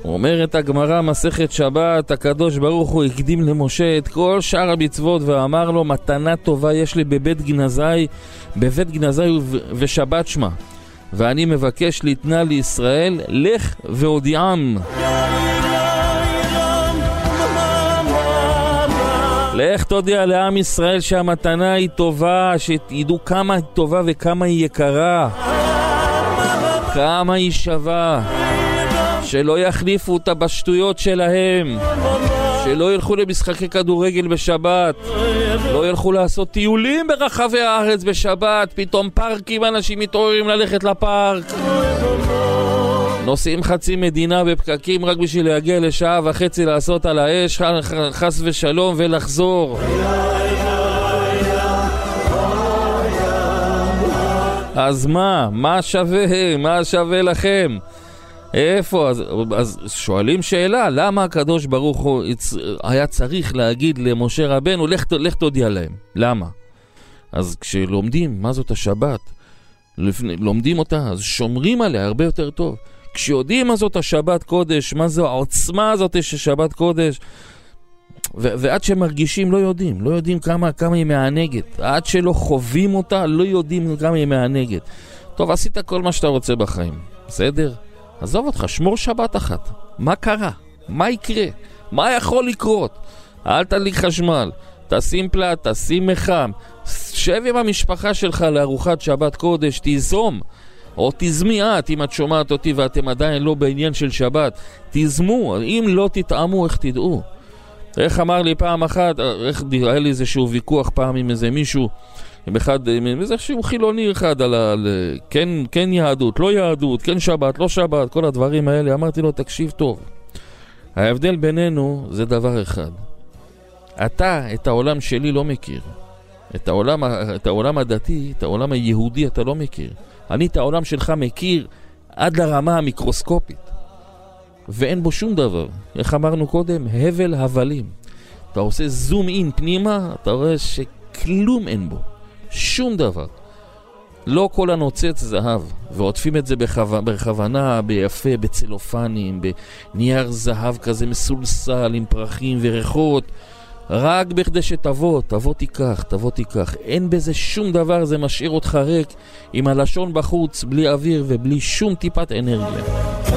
אומרת הגמרא מסכת שבת, הקדוש ברוך הוא הקדים למשה את כל שאר המצוות ואמר לו, מתנה טובה יש לי בבית גנזי ושבת שמה, ואני מבקש לתנה לישראל, לך והודיעם. לך תודיע לעם ישראל שהמתנה היא טובה, שידעו כמה היא טובה וכמה היא יקרה, כמה היא שווה, שלא יחליפו אותה בשטויות שלהם, שלא ילכו למשחקי כדורגל בשבת, לא ילכו לעשות טיולים ברחבי הארץ בשבת, פתאום פארקים, אנשים מתעוררים ללכת לפארק, נוסעים חצי מדינה בפקקים רק בשביל להגיע לשעה וחצי לעשות על האש, חס ושלום, ולחזור. אז מה שווה? מה שווה לכם? איפה? אז שואלים שאלה, למה הקדוש ברוך הוא היה צריך להגיד למשה רבנו, לך תודיע להם? למה? אז כשלומדים מה זאת השבת, לומדים אותה, אז שומרים עליה הרבה יותר טוב. כשיודעים מה זאת השבת קודש, מה זו העוצמה הזאת של שבת קודש, ועד שמרגישים לא יודעים כמה היא מענגת, עד שלא חווים אותה לא יודעים כמה היא מענגת. טוב, עשית כל מה שאתה רוצה בחיים, בסדר? עזוב אותך, שמור שבת אחת. מה קרה? מה יקרה? מה יכול לקרות? אל תדליק חשמל, תשים פלט, תשים מחם, שב עם המשפחה שלך לארוחת שבת קודש, תיזום, או תזמי את, אם את שומעת אותי ואתם עדיין לא בעניין של שבת, תזמו, אם לא תטעמו, איך תדעו? איך אמר לי פעם אחת, היה לי איזשהו ויכוח פעם עם איזה מישהו, עם איזשהו חילוני אחד, על כן יהדות, לא יהדות, כן שבת, לא שבת, כל הדברים האלה. אמרתי לו, תקשיב טוב, ההבדל בינינו זה דבר אחד, אתה את העולם שלי לא מכיר, את העולם הדתי, את העולם היהודי אתה לא מכיר. אני את העולם שלך מכיר עד לרמה המיקרוסקופית, ואין בו שום דבר. איך אמרנו קודם? הבל הבלים. אתה עושה זום אין פנימה, אתה רואה שכלום אין בו, שום דבר. לא כל הנוצץ זהב, ועוטפים את זה בכוונה, ביפה, בצלופנים, בנייר זהב כזה מסולסל עם פרחים וריחות, רק בכדי שתבוא תיקח. אין בזה שום דבר, זה משאיר אותך ריק עם הלשון בחוץ, בלי אוויר ובלי שום טיפת אנרגיה.